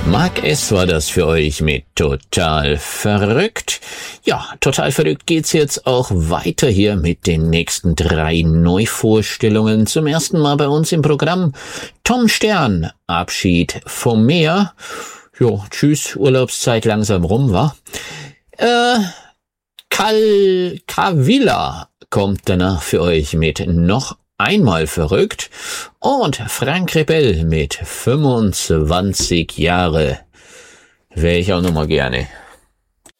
Mark S. war das für euch mit Total Verrückt. Ja, Total Verrückt geht's jetzt auch weiter hier mit den nächsten 3 Neuvorstellungen. Zum ersten Mal bei uns im Programm Tom Stern, Abschied vom Meer. Jo, tschüss, Urlaubszeit langsam rum, wa? Kavila kommt danach für euch mit Noch einmal verrückt und Frank Rebell mit 25 Jahre. Wäre ich auch nochmal gerne.